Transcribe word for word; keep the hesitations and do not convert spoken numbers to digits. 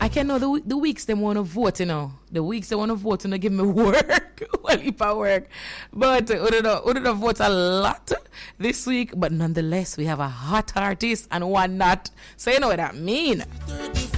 I can know the the weeks they want to vote, you know. The weeks they want to vote, you know, give me work. Well, if I work. But uh, we don't we don't vote a lot this week. But nonetheless, we have a hot artist and one not. So you know what that mean.